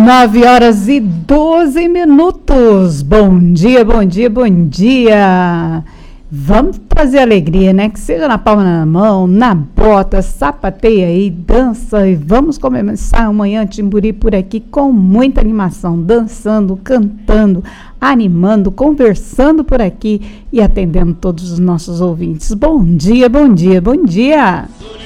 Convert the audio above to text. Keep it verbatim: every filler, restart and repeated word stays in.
nove horas e doze minutos. Bom dia, bom dia, bom dia. Vamos trazer alegria, né? Que seja na palma da mão, na bota, sapateia aí, dança e vamos começar amanhã Timburi por aqui com muita animação, dançando, cantando, animando, conversando por aqui e atendendo todos os nossos ouvintes. Bom dia, bom dia, bom dia.